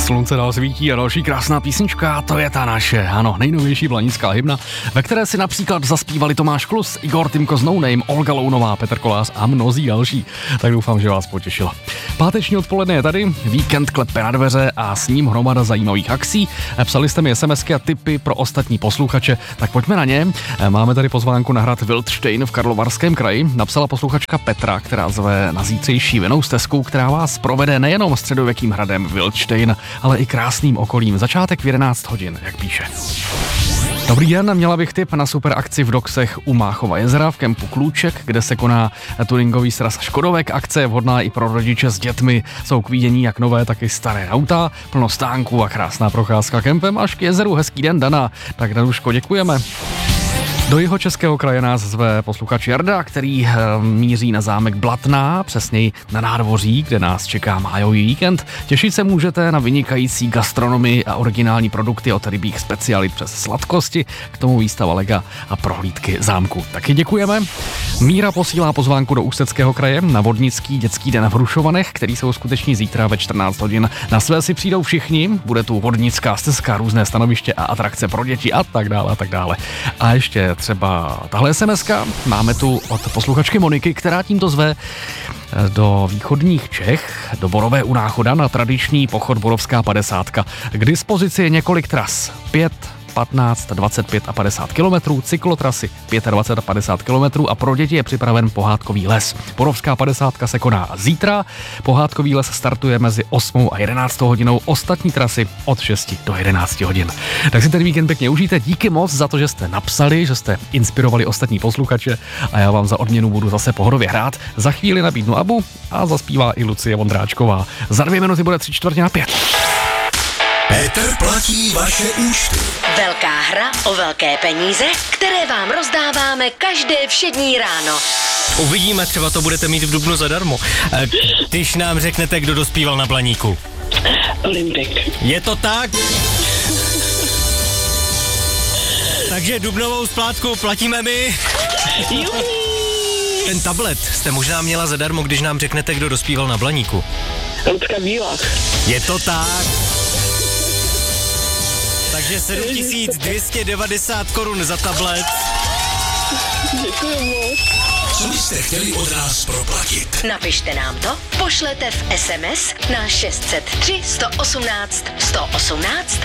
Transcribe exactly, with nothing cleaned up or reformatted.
Slunce dál svítí a další krásná písnička, to je ta naše, ano, nejnovější blanická hymna, ve které si například zaspívali Tomáš Klus, Igor Tymko z No Name, Olga Lounová, Petr Kolář a mnozí další. Tak doufám, že vás potěšilo. Páteční odpoledne je tady, víkend klepe na dveře a s ním hromada zajímavých akcí. Psali jste mi SMSky a tipy pro ostatní posluchače, tak pojďme na ně. Máme tady pozvánku na hrad Wildštejn v Karlovarském kraji. Napsala posluchačka Petra, která zve na zítřejší vinnou stezku, která vás provede nejenom středověkým hradem Wildštejn, ale i krásným okolím. Začátek v jedenáct hodin, jak píše. Dobrý den, měla bych tip na super akci v Doksech u Máchova jezera v kempu Klůček, kde se koná tuningový sraz Škodovek. Akce je vhodná i pro rodiče s dětmi. Jsou k vidění jak nové, tak i staré auta, plno stánků a krásná procházka kempem až k jezeru. Hezký den, Dana. Tak Danuško, děkujeme. Do jeho českého kraje nás zve posluchač Jarda, který míří na zámek Blatná, přesněji na nádvoří, kde nás čeká májový víkend. Těšit se můžete na vynikající gastronomii a originální produkty od rybích specialit přes sladkosti, k tomu výstava lega a prohlídky zámku. Taky děkujeme. Míra posílá pozvánku do Ústeckého kraje na vodnický dětský den v Hrušovanech, který se uskuteční zítra ve čtrnáct hodin. Na své si přijdou všichni, bude tu vodnická stezka, různé stanoviště a atrakce pro děti a tak dále a tak dále. A ještě třeba tahle SMSka, máme tu od posluchačky Moniky, která tímto zve do východních Čech, do Borové u Náchoda na tradiční pochod Borovská padesátka. K dispozici je několik tras, pět, patnáct, dvacet pět a padesát kilometrů, cyklotrasy dvacet pět a padesát kilometrů a pro děti je připraven pohádkový les. Borovská padesátka se koná zítra, pohádkový les startuje mezi osmou a jedenáctou hodinou, ostatní trasy od šesti do jedenácti hodin. Tak si ten víkend pěkně užijte, díky moc za to, že jste napsali, že jste inspirovali ostatní posluchače a já vám za odměnu budu zase pohodově hrát. Za chvíli nabídnu Abu a zaspívá i Lucie Vondráčková. Za dvě minuty bude tři čtvrtě na pět. Petr platí vaše účty. Velká hra o velké peníze, které vám rozdáváme každé všední ráno. Uvidíme, třeba to budete mít v dubnu zadarmo. Když nám řeknete, kdo dospíval na Blaníku. Olympik. Je to tak? Takže dubnovou splátku platíme my. Ten tablet jste možná měla zadarmo, když nám řeknete, kdo dospíval na Blaníku. Lucka Bílá. Je to tak. Takže sedm tisíc dvě stě devadesát korun za tablet. Děkuji moc. Co byste chtěli od nás proplatit? Napište nám to, pošlete v es em es na šest set tři sto osmnáct sto osmnáct